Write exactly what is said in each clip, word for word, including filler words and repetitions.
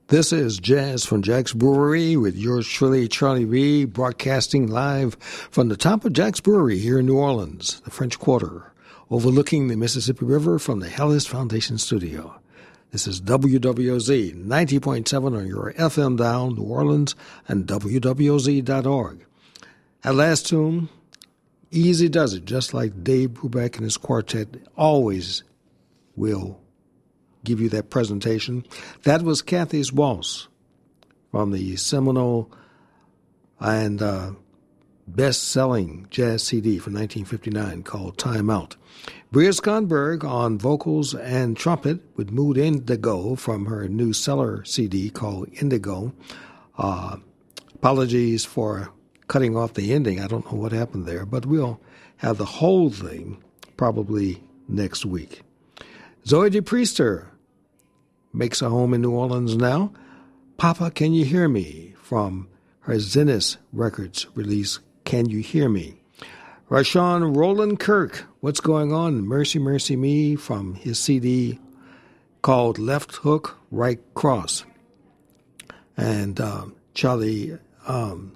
This is Jazz from Jack's Brewery with yours truly, Charlie Reed, broadcasting live from the top of Jack's Brewery here in New Orleans, the French Quarter, overlooking the Mississippi River from the Hellis Foundation Studio. This is W W O Z ninety point seven on your F M dial, New Orleans, and W W O Z dot org. At last tune, easy does it, just like Dave Brubeck and his quartet always will give you that presentation. That was Kathy's Waltz from the seminal and uh, best-selling jazz C D from nineteen fifty-nine called Time Out. Bria Skonberg on vocals and trumpet with Mood Indigo from her new Cellar C D called Indigo. Uh, apologies for cutting off the ending. I don't know what happened there, but we'll have the whole thing probably next week. Zoe DePriester makes a home in New Orleans now. Papa, Can You Hear Me? From her Zenith Records release, Can You Hear Me? Rashawn Roland Kirk, What's Going On? Mercy, Mercy Me, from his C D called Left Hook, Right Cross. And um, Charlie, um,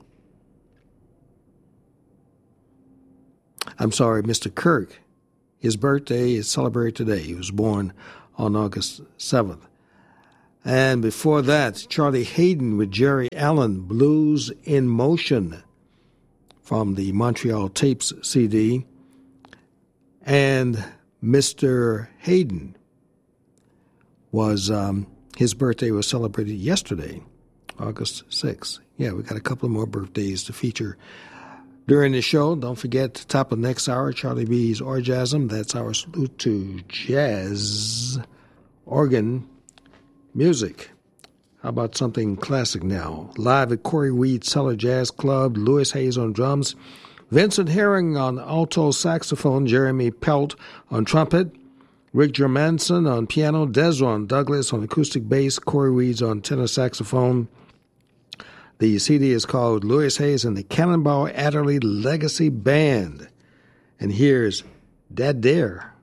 I'm sorry, Mister Kirk, his birthday is celebrated today. He was born on August seventh. And before that, Charlie Hayden with Jerry Allen, Blues in Motion, from the Montreal Tapes C D. And Mister Hayden was, um, his birthday was celebrated yesterday, August sixth. Yeah, we got a couple of more birthdays to feature during the show. Don't forget, top of next hour, Charlie B's Orgasm. That's our salute to jazz organ music. How about something classic now? Live at Corey Weed Cellar Jazz Club, Louis Hayes on drums, Vincent Herring on alto saxophone, Jeremy Pelt on trumpet, Rick Germanson on piano, Desron Douglas on acoustic bass, Corey Weeds on tenor saxophone. The C D is called Louis Hayes and the Cannonball Adderley Legacy Band. And here's Dad Dare.